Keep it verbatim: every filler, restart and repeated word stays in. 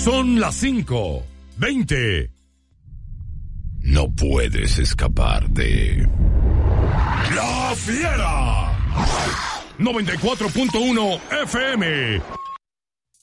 Son las cinco veinte. No puedes escapar de La Fiera. noventa y cuatro punto uno F M.